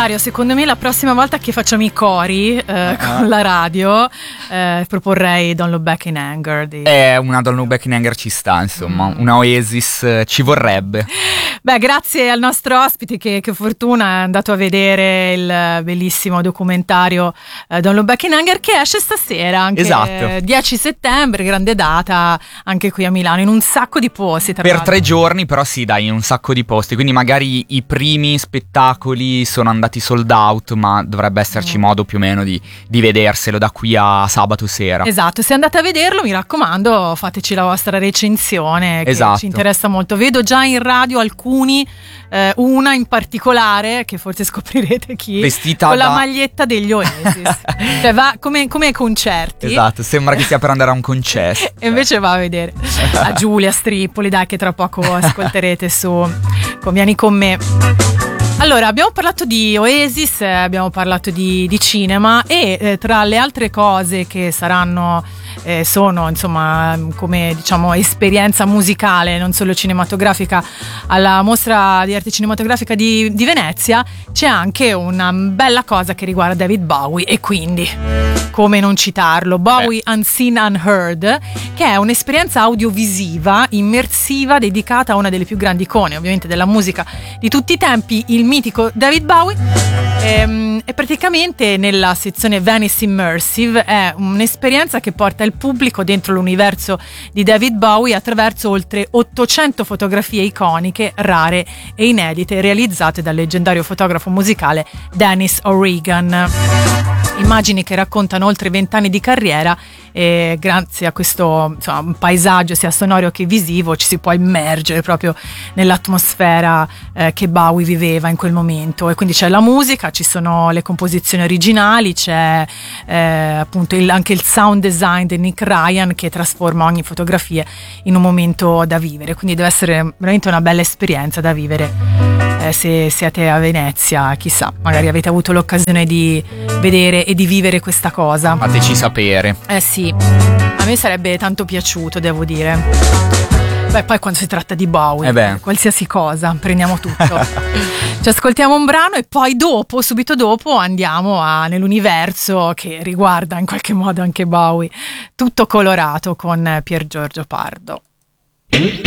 Dario, secondo me la prossima volta che facciamo i cori con la radio proporrei Don't Look Back in Anger una Don't Look Back in Anger ci sta, insomma, una Oasis ci vorrebbe. Beh, grazie al nostro ospite che fortuna è andato a vedere il bellissimo documentario Don't Look Back in Anger, che esce stasera, anche esatto. 10 settembre, grande data anche qui a Milano, in un sacco di posti per 3 giorni, però sì, dai, in un sacco di posti, quindi magari i primi spettacoli sono andati sold out, ma dovrebbe esserci modo più o meno di vederselo da qui a sabato sera. Esatto, se andate a vederlo, mi raccomando, fateci la vostra recensione, che ci interessa molto. Vedo già in radio alcuni, una in particolare, che forse scoprirete chi, vestita con la maglietta degli Oasis. Cioè va come ai concerti. Esatto, sembra che stia per andare a un concerto. E invece va a vedere a Giulia Strippoli, dai, che tra poco ascolterete su Vieni con me. Allora, abbiamo parlato di Oasis, abbiamo parlato di cinema e tra le altre cose che sono insomma come diciamo esperienza musicale, non solo cinematografica, alla mostra di arte cinematografica di Venezia, c'è anche una bella cosa che riguarda David Bowie, e quindi come non citarlo, Bowie Unseen Unheard, che è un'esperienza audiovisiva immersiva dedicata a una delle più grandi icone ovviamente della musica di tutti i tempi, il mitico David Bowie. E praticamente nella sezione Venice Immersive è un'esperienza che porta il pubblico dentro l'universo di David Bowie attraverso oltre 800 fotografie iconiche, rare e inedite, realizzate dal leggendario fotografo musicale Dennis O'Regan. Immagini che raccontano oltre 20 anni di carriera, e grazie a questo paesaggio sia sonoro che visivo ci si può immergere proprio nell'atmosfera che Bowie viveva in quel momento. E quindi c'è la musica, ci sono le composizioni originali, c'è appunto anche il sound design di Nick Ryan, che trasforma ogni fotografia in un momento da vivere, quindi deve essere veramente una bella esperienza da vivere. Se siete a Venezia, chissà, magari avete avuto l'occasione di vedere e di vivere questa cosa. Fateci sapere. Sì, a me sarebbe tanto piaciuto, devo dire. Beh, poi quando si tratta di Bowie, qualsiasi cosa, prendiamo tutto. Ci ascoltiamo un brano e poi subito dopo andiamo nell'universo che riguarda in qualche modo anche Bowie, tutto colorato con Pier Giorgio Pardo.